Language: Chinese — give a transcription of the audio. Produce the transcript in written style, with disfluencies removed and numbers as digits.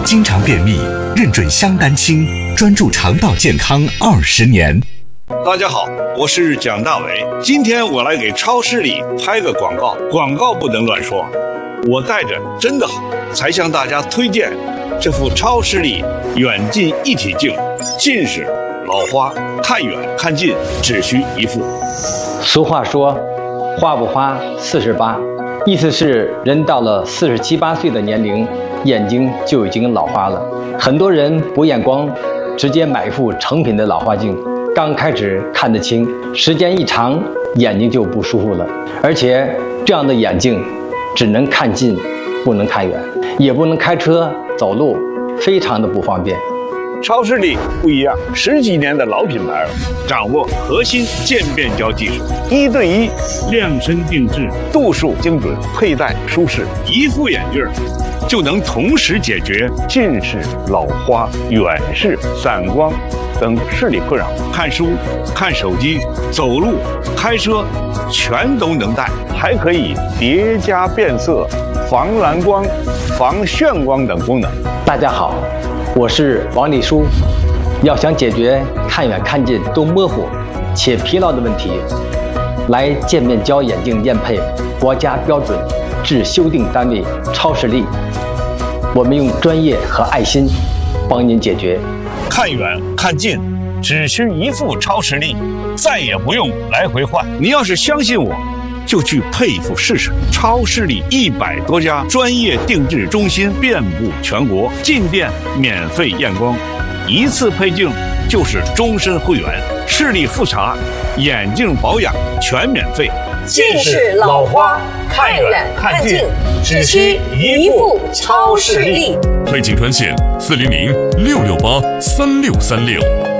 经常便秘，认准香丹清，专注肠道健康20年。 大家好，我是蒋大为，今天我来给超视力拍个广告，广告不能乱说，我戴着真的好，才向大家推荐这副超视力远近一体镜，近视、老花，看远看近只需一副。 俗话说，花不花48，意思是人到了47、8岁的年龄，眼睛就已经老花了。很多人不验光，直接买一副成品的老花镜，刚开始看得清，时间一长，眼睛就不舒服了。而且这样的眼镜只能看近，不能看远，也不能开车走路，非常的不方便。 超视力不一样，10几年的老品牌了，掌握核心渐变焦技术，1对1量身定制，度数精准，佩戴舒适，一副眼镜就能同时解决近视、老花、远视、散光等视力困扰。看书、看手机、走路、开车，全都能戴，还可以叠加变色、防蓝光、防眩光等功能。 大家好，我是王立书。要想解决看远看近都模糊且疲劳的问题，来渐变焦眼镜验配国家标准至修订单位超视力，我们用专业和爱心帮您解决。 看远看近只需一副超视力，再也不用来回换。您要是相信我，就去配一副试试。超视力100多家专业定制中心遍布全国，进店免费验光，一次配镜就是终身会员，视力复查、眼镜保养全免费。 近视、老花，看远看近只需一副超视力。 推进专线400-668-3636。